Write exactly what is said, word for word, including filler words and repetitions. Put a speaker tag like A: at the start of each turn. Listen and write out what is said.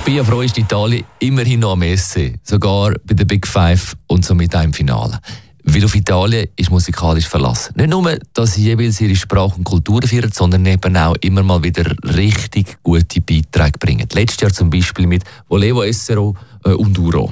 A: Biafro ist Italien immerhin noch am E S C, sogar bei der Big Five und somit auch im Finale. Weil auf Italien ist musikalisch Verlass. Nicht nur, dass sie jeweils ihre Sprache und Kultur feiern, sondern eben auch immer mal wieder richtig gute Beiträge bringen. Letztes Jahr zum Beispiel mit Volevo Essero äh, und Uro.